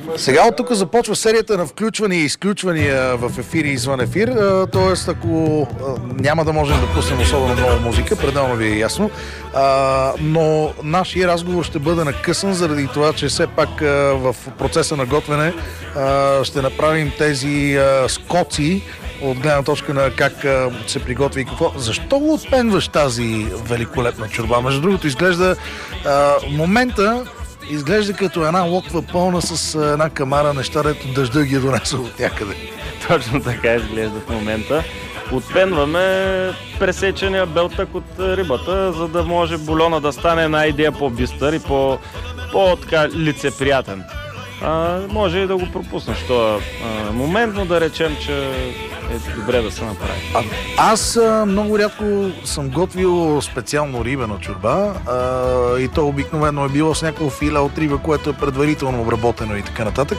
Сега от тук започва серията на включвания и изключвания в ефир и извън ефир, т.е. ако няма да можем да пуснем особено много музика, пределно ви е ясно, но нашия разговор ще бъде накъсан заради това, че все пак в процеса на готвене ще направим тези скоци от гледна точка на как се приготви и какво. Защо го отпенваш тази великолепна чорба? Между другото, изглежда момента изглежда като една локва пълна с една камара неща, дето дъжда ги е донесъл от някъде. Точно така изглежда в момента. Отпенваме пресечения белтък от рибата, за да може бульона да стане една идея по-бистър и по-така лицеприятен. Може и да го пропуснеш този момент, но да речем, че е добре да се направи. Аз много рядко съм готвил специално рибена чорба и то обикновено е било с някакво филе от риба, което е предварително обработено и така нататък.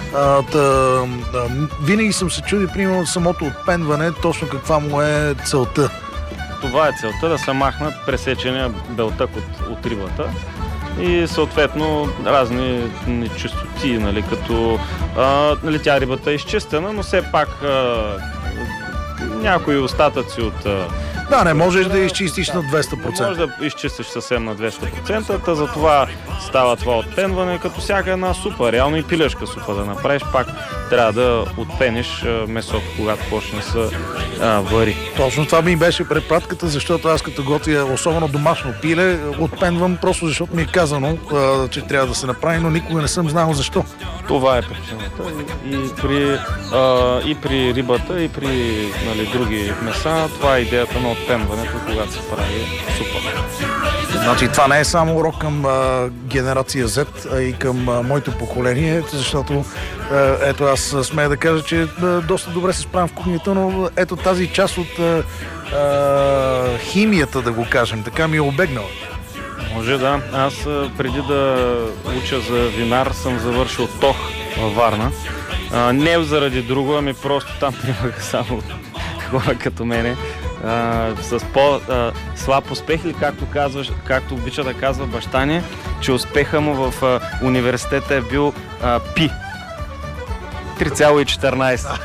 Винаги съм се чудил, примерно, самото отпенване, точно каква му е целта. Това е целта, да се махнат пресечения белтък от рибата. И съответно разни нечистоти, нали, като тя рибата е изчистена, но все пак някои остатъци от... Да, не можеш да изчистиш на 200%. Не можеш да изчистиш съвсем на 200%, затова става това отпенване, като всяка една супа, реално и пилешка супа да направиш, пак трябва да отпениш месото, когато почне да се вари. Точно това ми беше препратката, защото аз като готвя особено домашно пиле, отпенвам просто защото ми е казано, че трябва да се направи, но никога не съм знал защо. Това е причината. И при рибата, и при, нали, други меса, това е идеята на отпенването, когато се прави супа. Значи това не е само урок към генерация Z, а и към моето поколение, защото ето аз смея да кажа, че доста добре се справям в кухнята, но ето тази част от химията, да го кажем, така ми е обегнала. Може да. Аз преди да уча за винар съм завършил ТОХ във Варна. Не заради друго, ами просто там примаха само хора като мене. С по-слаб успех или както обича да казва баща ни, че успеха му в университета е бил пи. 3,14.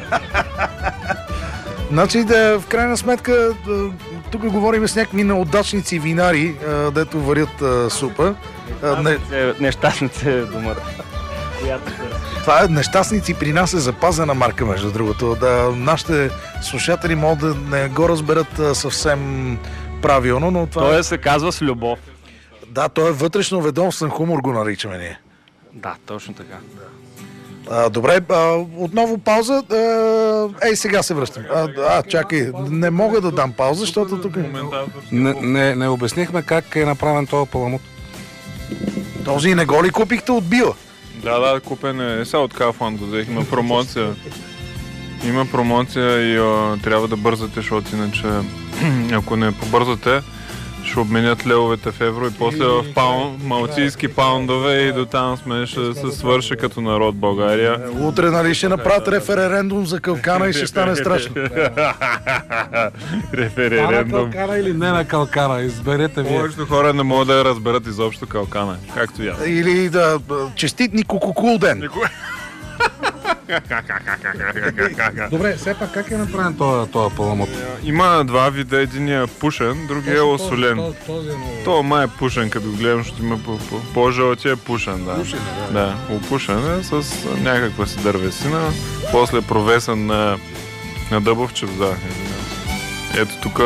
Значи, в крайна сметка, тук говорим с някакви неудачници винари, дето варят супа. Нещастници е думата. Това е нещастници, при нас е запазена марка, между другото. Нашите слушатели могат да не го разберат съвсем правилно, но това... Той се казва с любов. Да, той е вътрешно ведомствен хумор, го наричаме ние. Да, точно така. Добре, отново пауза. Сега се връщам. Чакай, не мога да дам пауза, защото тук... Не обяснихме как е направен този паламут. Този не го ли купихте от Била? Да, купен е. Сега от Kaufland го взех. Има промоция. Има промоция и трябва да бързате, защото иначе ако не побързате, ще обменят левовете в евро и после в малтийски паундове и до там ще се свърши като народ България. Утре, нали, ще направят референдум за калкана и ще стане страшно. Референдум. На калкана или не на калкана, изберете вие. Повечето хора не могат да я разберат изобщо калкана, както и аз. Или да честит Никокукул ден. Добре, все пак как е направен този паламут? Има два вида, един е пушен, другия е осолен. То май е пушен, като гледам, защото има по-жълтия е пушен, да. Да, опушен е с някаква си дървесина, после провесен на дъбов чевза. Ето тук